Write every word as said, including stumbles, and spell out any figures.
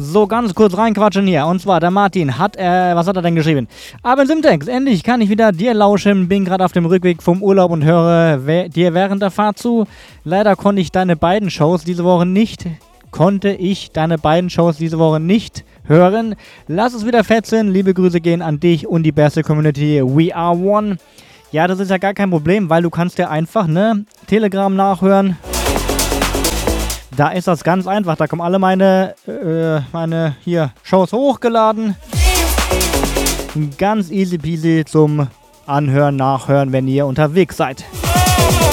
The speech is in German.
So, ganz kurz reinquatschen hier. Und zwar, der Martin hat, äh, was hat er denn geschrieben? Aber Simtex, endlich kann ich wieder dir lauschen. Bin gerade auf dem Rückweg vom Urlaub und höre we- dir während der Fahrt zu. Leider konnte ich deine beiden Shows diese Woche nicht, konnte ich deine beiden Shows diese Woche nicht hören. Lass es wieder fetzen. Liebe Grüße gehen an dich und die beste Community. We are one. Ja, das ist ja gar kein Problem, weil du kannst ja einfach, ne, Telegram nachhören. Da ist das ganz einfach. Da kommen alle meine, äh, meine hier Shows hochgeladen. Ganz easy peasy zum Anhören, Nachhören, wenn ihr unterwegs seid.